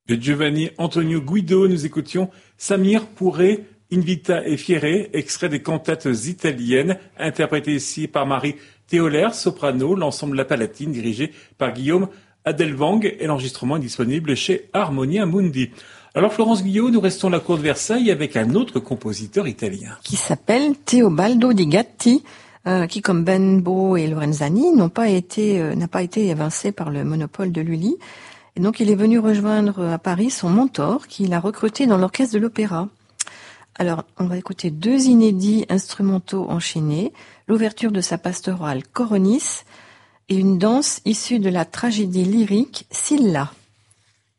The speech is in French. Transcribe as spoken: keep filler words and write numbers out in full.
De Giovanni Antonio Guido, nous écoutions Samir Pourré, Invita e Fiere, extrait des cantates italiennes, interprété ici par Marie Théolaire, soprano, l'ensemble La Palatine, dirigé par Guillaume Adelvang, et l'enregistrement est disponible chez Harmonia Mundi. Alors Florence Guillot, nous restons à la cour de Versailles avec un autre compositeur italien. Qui s'appelle Teobaldo Di Gatti, euh, qui comme Benbow et Lorenzani n'ont pas été, euh, n'a pas été évincé par le monopole de Lully. Et donc il est venu rejoindre à Paris son mentor, qu'il a recruté dans l'orchestre de l'opéra. Alors, on va écouter deux inédits instrumentaux enchaînés, l'ouverture de sa pastorale Coronis et une danse issue de la tragédie lyrique Scylla.